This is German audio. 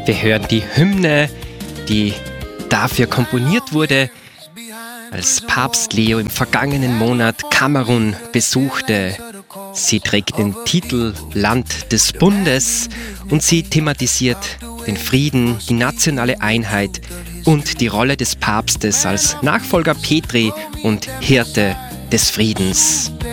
Wir hören die Hymne, die dafür komponiert wurde, als Papst Leo im vergangenen Monat Kamerun besuchte. Sie trägt den Titel Land des Bundes und sie thematisiert den Frieden, die nationale Einheit und die Rolle des Papstes als Nachfolger Petri und Hirte des Friedens.